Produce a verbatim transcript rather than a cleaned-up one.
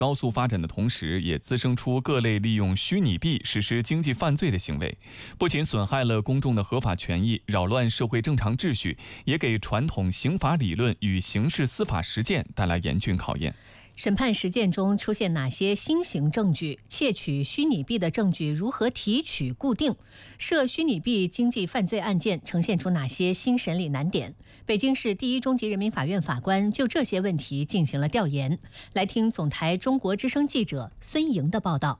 高速发展的同时，也滋生出各类利用虚拟币实施经济犯罪的行为，不仅损害了公众的合法权益，扰乱社会正常秩序，也给传统刑法理论与刑事司法实践带来严峻考验。 审判实践中出现哪些新型证据？窃取虚拟币的证据如何提取固定？涉虚拟币经济犯罪案件呈现出哪些新审理难点？北京市第一中级人民法院法官就这些问题进行了调研。来听总台中国之声记者孙莹的报道。